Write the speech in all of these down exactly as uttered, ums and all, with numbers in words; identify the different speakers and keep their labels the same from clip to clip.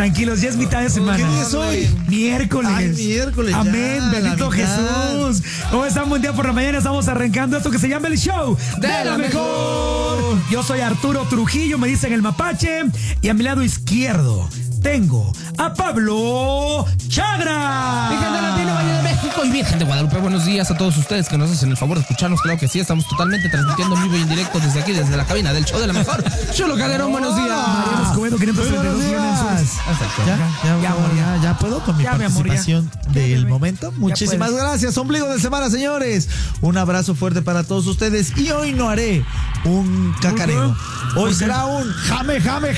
Speaker 1: Tranquilos, ya es mitad de semana.
Speaker 2: ¿Qué día es hoy?
Speaker 1: Miércoles.
Speaker 2: Ay, miércoles.
Speaker 1: Amén,
Speaker 2: ya,
Speaker 1: bendito Jesús. ¿Cómo están? Buen día por la mañana. Estamos arrancando esto que se llama el show de, de la mejor. Yo soy Arturo Trujillo, me dicen el mapache. Y a mi lado izquierdo tengo a Pablo Chagra.
Speaker 3: Virgen de Latino, Valle de México y Virgen de Guadalupe. Buenos días a todos ustedes que nos hacen el favor de escucharnos. Claro que sí, estamos totalmente transmitiendo en vivo y en directo desde aquí, desde la cabina del show de la mejor. Chulo Calderón, buenos días.
Speaker 1: Mariano Escobedo, quinientos treinta y dos millones.
Speaker 2: Ya, ya, ya, ya, ya puedo con mi
Speaker 1: ya,
Speaker 2: participación
Speaker 1: amor,
Speaker 2: del momento. Muchísimas
Speaker 1: puedes.
Speaker 2: gracias. Ombligo de semana, señores. Un abrazo fuerte para todos ustedes. Y hoy no haré un cacareo. Hoy será un jame, jame,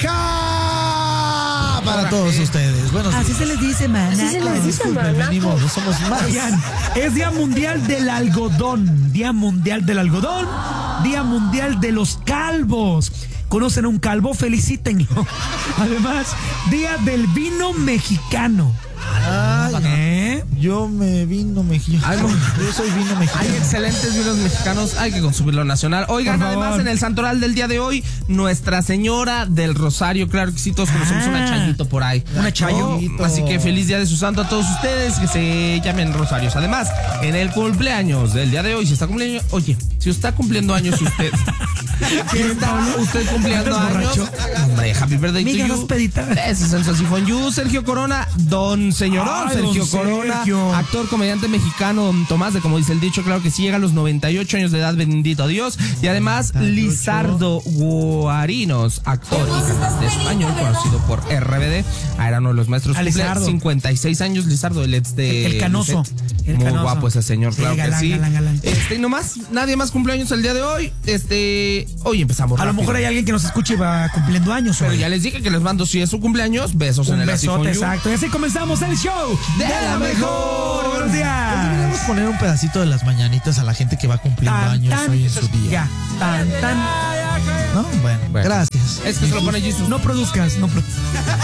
Speaker 2: ja para todos ustedes. Buenos días.
Speaker 1: Así se les dice, man.
Speaker 4: Así se les dice,
Speaker 2: Disculpen,
Speaker 4: manaco.
Speaker 2: venimos, no somos más.
Speaker 1: Oigan, es Día Mundial del Algodón. Día Mundial del Algodón. Día Mundial de los Calvos. ¿Conocen a un calvo? Felicítenlo. Además, Día del Vino Mexicano.
Speaker 2: Ay,
Speaker 1: ¿Eh?
Speaker 2: yo me vino mexicano.
Speaker 3: Ay, no.
Speaker 2: Yo soy vino mexicano.
Speaker 3: Hay excelentes vinos mexicanos, hay que consumir lo nacional. Oigan,
Speaker 1: Por favor.
Speaker 3: además en el santoral del día de hoy, Nuestra Señora del Rosario. Claro que sí, todos conocemos
Speaker 1: Ah.
Speaker 3: una chayito por ahí.
Speaker 1: Una chayo.
Speaker 3: Así que feliz día de su santo a todos ustedes que se llamen Rosarios. Además, en el cumpleaños del día de hoy, si está cumpliendo, oye, si está cumpliendo años usted, si está usted cumpliendo
Speaker 1: ¿Estás
Speaker 3: años,
Speaker 1: borracho?
Speaker 3: hombre, happy birthday
Speaker 1: Miga,
Speaker 3: to
Speaker 1: ¿estás
Speaker 3: you.
Speaker 1: pedita?
Speaker 3: Ese es el Sosifón You, Sergio Corona, don señorón
Speaker 1: Ay,
Speaker 3: Sergio
Speaker 1: don
Speaker 3: Corona,
Speaker 1: Sergio.
Speaker 3: actor, comediante mexicano, don Tomás, de como dice el dicho, claro que sí, llega a los noventa y ocho años de edad, bendito Dios. Y además,
Speaker 2: noventa y ocho.
Speaker 3: Lizardo Guarinos, actor y cantante español, conocido por R B D. Ah, era uno de los maestros.
Speaker 1: A
Speaker 3: Cumple
Speaker 1: Lizardo.
Speaker 3: cincuenta y seis años, Lizardo, el ex de...
Speaker 1: El canoso. El
Speaker 3: Muy
Speaker 1: canoso.
Speaker 3: guapo ese señor,
Speaker 1: Sí,
Speaker 3: claro
Speaker 1: galán,
Speaker 3: que sí.
Speaker 1: galán, galán.
Speaker 3: Este, y nomás, nadie más cumpleaños el día de hoy. Este, hoy empezamos
Speaker 1: A lo
Speaker 3: rápido.
Speaker 1: mejor hay alguien que nos escuche y va cumpliendo años
Speaker 3: Pero
Speaker 1: hoy.
Speaker 3: ya les dije que les mando, si es su cumpleaños, besos en
Speaker 1: Un
Speaker 3: el
Speaker 1: besote,
Speaker 3: Asifón You.
Speaker 1: exacto. Y así comenzamos el show de, la mejor. Buenos días.
Speaker 2: Deberíamos poner un pedacito de las mañanitas a la gente que va cumpliendo
Speaker 1: Tan,
Speaker 2: años
Speaker 1: tan,
Speaker 2: hoy en su día.
Speaker 1: Ya. Tan, tan.
Speaker 2: ¿No? Bueno,
Speaker 3: Bueno.
Speaker 2: gracias.
Speaker 3: Es que se lo pone Jesus.
Speaker 1: No produzcas, no produzcas.